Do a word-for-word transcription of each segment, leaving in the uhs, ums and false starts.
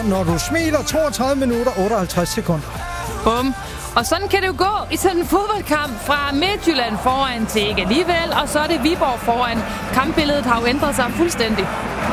Når du smiler, toogtredive minutter, otteoghalvtreds sekunder. Bum. Og sådan kan det jo gå i sådan en fodboldkamp fra Midtjylland foran til ikke alligevel, og så er det Viborg foran. Kampbilledet har jo ændret sig fuldstændig.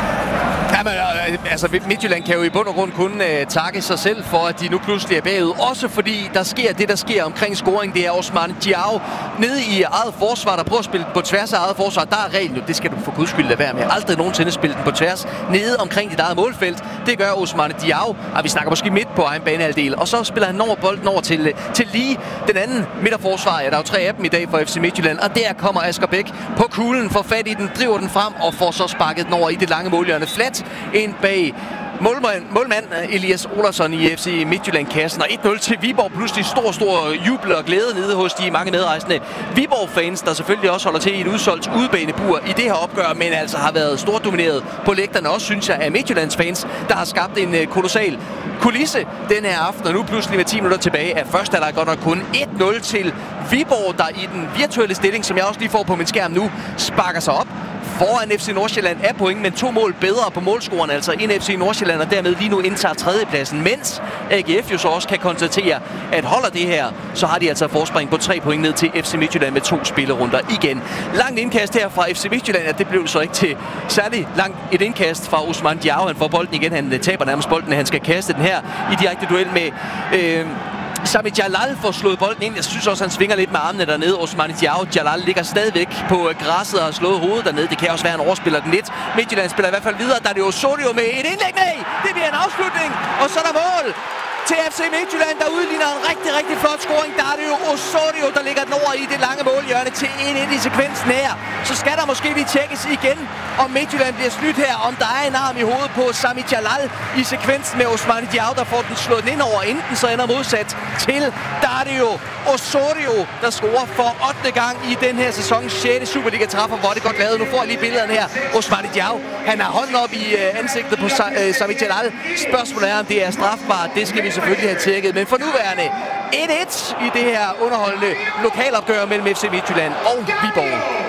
Jamen, altså Midtjylland kan jo i bund og grund kun uh, takke sig selv for, at de nu pludselig er bagud. Også fordi der sker det, der sker omkring scoring. Det er Ousmane Diao nede i eget forsvar, der prøver at spille på tværs af eget forsvar. Der er reglen jo, det skal du for guds skyld lade være med. Aldrig nogensinde spille den på tværs nede omkring dit eget målfelt. Det gør Ousmane Diao, og vi snakker måske midt på egen banehalvdel. Og så spiller han over bolden over til, til lige den anden midterforsvar. Ja, der er jo tre af dem i dag for F C Midtjylland. Og der kommer Asger Bæk på kuglen, får fat i den, driver den frem og får så sparket den over i det lange målhjørne. Flat ind bag målmand, målmand Elias Olason i F C Midtjylland-kassen. Og et nul til Viborg. Pludselig stor, stor jubel og glæde nede hos de mange medrejsende Viborg-fans, der selvfølgelig også holder til i et udsolgt udbanebur i det her opgør, men altså har været stort domineret på lægterne. Også, synes jeg, af Midtjyllands fans, der har skabt en kolossal kulisse den her aften. Og nu pludselig med ti minutter tilbage af første halvleg godt nok kun et nul til Viborg, der i den virtuelle stilling, som jeg også lige får på min skærm nu, sparker sig op foran F C Nordsjælland af point, men to mål bedre på målscoren, altså ind F C Nordsjælland, og dermed lige nu indtager tredjepladsen, mens A G F jo så også kan konstatere, at holder det her, så har de altså forspring på tre point ned til F C Midtjylland med to spillerunder igen. Langt indkast her fra F C Midtjylland, ja, det blev så ikke til særlig langt et indkast fra Ousmane Diao. Han får bolden igen, han taber nærmest bolden, han skal kaste den her i direkte duel med Øh, Sami Jalal får slået bolden ind. Jeg synes også, han svinger lidt med armene dernede. Ousmane Diao. Jalal ligger stadigvæk på græsset og har slået hovedet dernede. Det kan også være, han overspiller den lidt. Midtjylland spiller i hvert fald videre. Der er det Osorio med et indlæg. Nej, det bliver en afslutning. Og så er der mål til F C Midtjylland, der udligner en rigtig, rigtig flot scoring. Der er det jo Osorio, der ligger den over i det lange målhjørne til en ind i sekvensen her. Så skal der måske lige tjekkes igen, om Midtjylland bliver snydt her. Om der er en arm i hovedet på Sami Jalal i sekvensen med Ousmane Diao, der får den slået den ind over. Enten så ender modsat til, der er det jo Osorio, der scorer for ottende gang i den her sæson. sjette Superliga-træffer, hvor det godt lavet. Nu får jeg lige billederne her. Ousmane Diao, han har hånden op i ansigtet på Sami Jalal. Spørgsmålet er, om det er strafbart. Det skal vi selvfølgelig have tjekket, men for nuværende et et i det her underholdende lokalopgør mellem F C Midtjylland og Viborg.